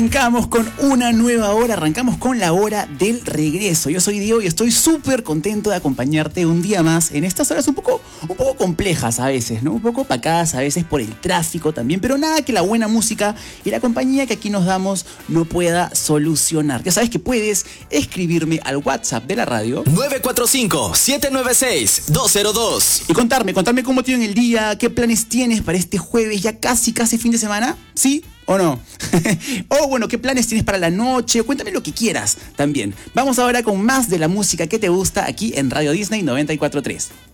Arrancamos con una nueva hora, arrancamos con la hora del regreso. Yo soy Diego y estoy súper contento de acompañarte un día más en estas horas un poco complejas a veces, ¿no? Un poco opacadas a veces por el tráfico también, pero nada que la buena música y la compañía que aquí nos damos no pueda solucionar. Ya sabes que puedes escribirme al WhatsApp de la radio 945-796-202 y contarme cómo te va en el día, qué planes tienes para este jueves, ya casi fin de semana, ¿sí o no? O bueno, ¿qué planes tienes para la noche? Cuéntame lo que quieras también. Vamos ahora con más de la música que te gusta aquí en Radio Disney 94.3.